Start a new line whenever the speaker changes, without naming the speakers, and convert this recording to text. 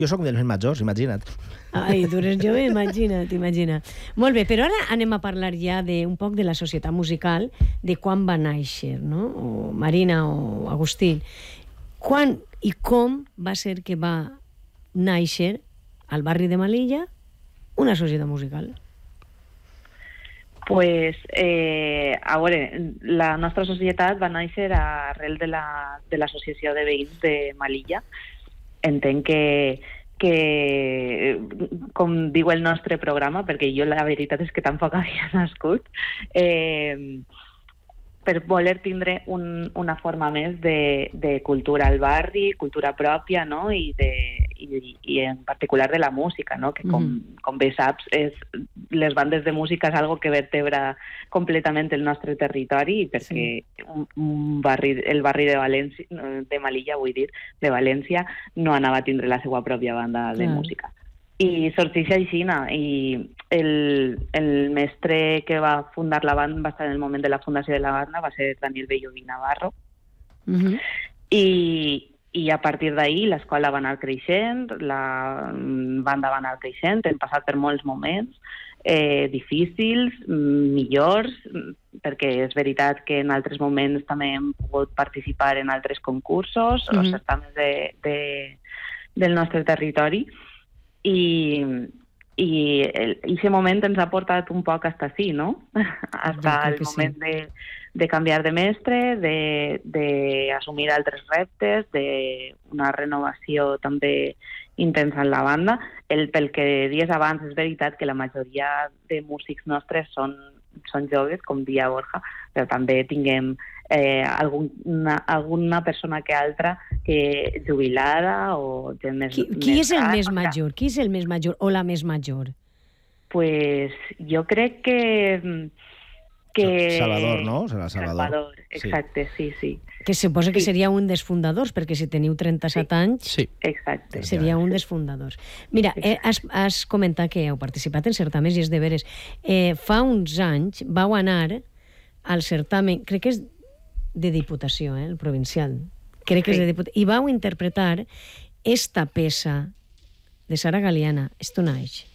Jo sóc dels més majors, imagina't.
Ai, tu eres jove, imagina't. Molt bé, però ara anem a parlar ja un poc de la societat musical, de quan va néixer, no? O Marina o Agustín. Quan i com va ser que va néixer al barri de Melilla una societat musical?
Pues, a veure, la nostra societat va néixer arrel de l'associació de veïns de Melilla. Entenc que, com diu el nostre programa, perquè jo la veritat és que tampoc havia nascut, per voler tindre una forma més de cultura al barri, cultura pròpia, no? I en particular de la música, no? Que com bé saps, les bandes de música és algo que vertebra completament el nostre territori, perquè el barri de València, de Melilla, vull dir, de València, no anava a tindre la seva pròpia banda de música. I sorgeix així, i el mestre que va fundar la banda, va estar en el moment de la fundació de la banda, va ser Daniel Belloví Navarro. I a partir d'ahir l'escola va anar creixent, la banda va anar creixent, hem passat per molts moments difícils, millors, perquè és veritat que en altres moments també hem pogut participar en altres concursos o certaments del nostre territori. I aquest moment ens ha portat un poc fins aquí, no? Fins el moment de canviar de mestre, d'assumir altres reptes, d'una renovació també intensa en la banda. Pel que dies abans, és veritat que la majoria de músics nostres són joves, com dia Borja, però també tinguem alguna persona que altra que jubilada o gent més...
Qui és el més major? Qui és el més major o la més major?
Pues jo crec que...
Salvador, no?
Salvador, exacte, sí.
Que suposa que seria un dels fundadors, perquè si teniu 37 anys,
exacte,
seria un dels fundadors. Mira, has comentat que heu participat en certaments i és de veres. Fa uns anys vau anar al certamen, crec que és de Diputació, el provincial. Crec que és de Diputació. I vau interpretar esta peça de Sara Galiana, Stone Age.